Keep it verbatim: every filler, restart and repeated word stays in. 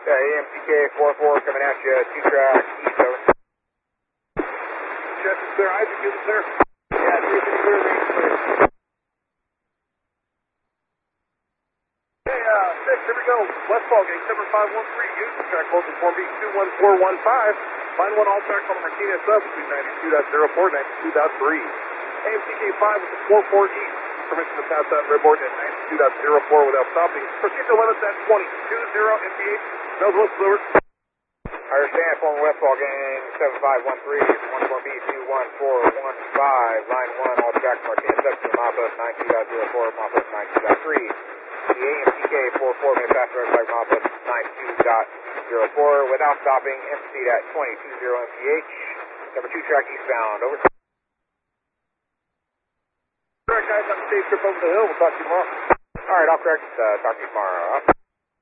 A M C K four four coming at you, two track east over. Chest is clear, Isaac, is it clear? Yeah, three six clear, range clear. Okay, uh, six, here we go. Westfall, gate seven five one three, Houston track, closing form B two one four one five. Line one all tracks on the Martinez sub, speed ninety-two point oh four, ninety-two point three. A M C K five with the four four east. Permission to pass that redboard at ninety-two point oh four without stopping. Proceed to limits at twenty-two zero M P H. Northwest Lewis. I understand, former Westfall gang seven five one three, one four B two one four one five. Line one, all tracks Martinez sub to Mapos ninety-two point oh four, Mapos ninety-two point three. The A M C K four four may pass red flag Mapos ninety-two point oh four without stopping. Speed at twenty-two zero M P H. Number two track eastbound. Over. All right, guys, have a safe trip over the hill. We'll talk to you tomorrow. All right, I'll correct. Uh, talk to you tomorrow.